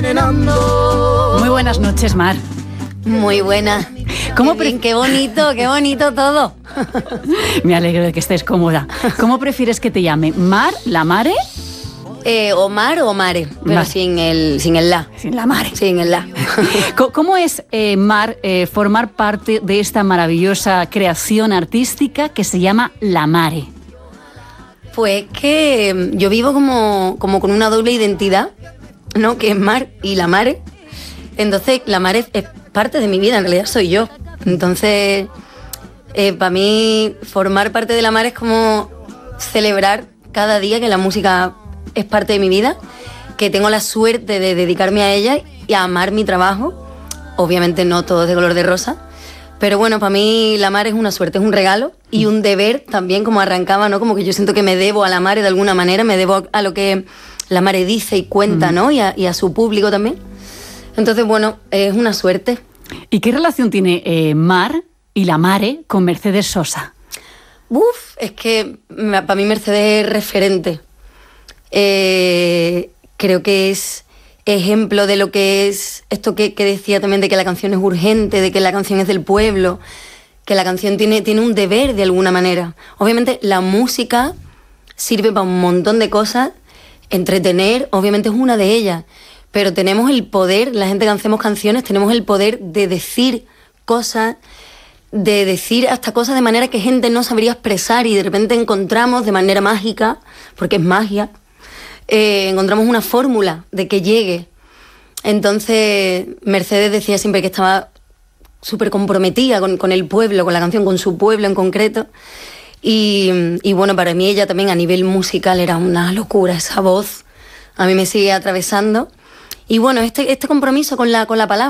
envenenando. Muy buenas noches, Mar. Muy buena. Qué bonito todo. Me alegro de que estés cómoda. ¿Cómo prefieres que te llame? ¿Mar, la Mare? Omar o Mare, pero sin el la. Sin la Mare. Sin el la. ¿Cómo es, Mar, formar parte de esta maravillosa creación artística que se llama La Mare? Pues que yo vivo como con una doble identidad, ¿no? Que es Mar y la Mare. Entonces, la Mare es parte de mi vida, en realidad soy yo. Entonces, para mí, formar parte de la Mare es como celebrar cada día que la música es parte de mi vida, que tengo la suerte de dedicarme a ella y a amar mi trabajo. Obviamente no todo es de color de rosa, pero bueno, para mí la Mare es una suerte, es un regalo y un deber también, como arrancaba, ¿no? Como que yo siento que me debo a la Mare de alguna manera, me debo a lo que la Mare dice y cuenta, ¿no? Y a su público también. Entonces, bueno, es una suerte. ¿Y qué relación tiene Mar y la Mare con Mercedes Sosa? Es que para mí Mercedes es referente. Creo que es ejemplo de lo que es esto que decía también, de que la canción es urgente, de que la canción es del pueblo, que la canción tiene un deber de alguna manera. Obviamente la música sirve para un montón de cosas, entretener obviamente es una de ellas, pero tenemos el poder, la gente que hacemos canciones, tenemos el poder de decir cosas, de decir hasta cosas de manera que gente no sabría expresar y de repente encontramos de manera mágica, porque es magia, encontramos una fórmula de que llegue. Entonces Mercedes decía siempre que estaba súper comprometida con el pueblo, con la canción, con su pueblo en concreto. Y bueno, para mí ella también a nivel musical era una locura, esa voz a mí me sigue atravesando. Y bueno, este compromiso con la palabra.